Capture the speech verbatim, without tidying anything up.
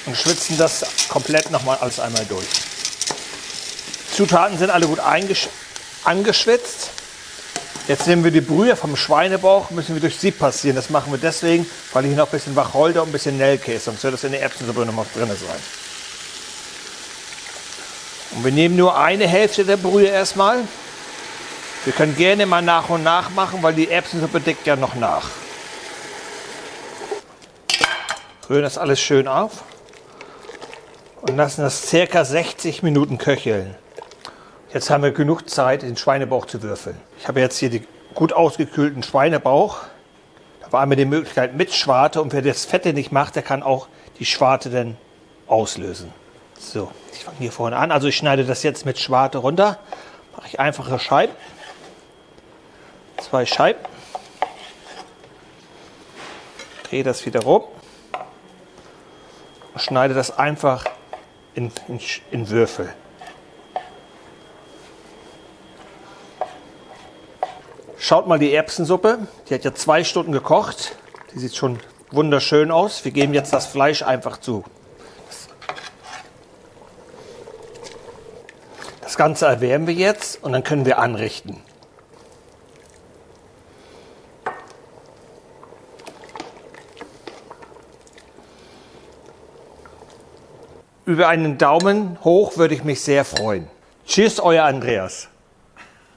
und schwitzen das komplett nochmal alles einmal durch. Zutaten sind alle gut angeschwitzt. Jetzt nehmen wir die Brühe vom Schweinebauch, müssen wir durch Sieb passieren. Das machen wir deswegen, weil hier noch ein bisschen Wacholder und ein bisschen Nelke ist, sonst wird das in der Erbsensuppe noch mal drin sein. Und wir nehmen nur eine Hälfte der Brühe erstmal. Wir können gerne mal nach und nach machen, weil die Erbsensuppe deckt ja noch nach. Rühren das alles schön auf und lassen das ca. sechzig Minuten köcheln. Jetzt haben wir genug Zeit, den Schweinebauch zu würfeln. Ich habe jetzt hier den gut ausgekühlten Schweinebauch. Da war einmal die Möglichkeit mit Schwarte, und wer das Fette nicht macht, der kann auch die Schwarte dann auslösen. So, ich fange hier vorne an. Also ich schneide das jetzt mit Schwarte runter. Mache ich einfache Scheiben. Zwei Scheiben. Drehe das wieder rum. Und schneide das einfach in, in, in Würfel. Schaut mal die Erbsensuppe. Die hat ja zwei Stunden gekocht. Die sieht schon wunderschön aus. Wir geben jetzt das Fleisch einfach zu. Das Ganze erwärmen wir jetzt und dann können wir anrichten. Über einen Daumen hoch würde ich mich sehr freuen. Tschüss, euer Andreas.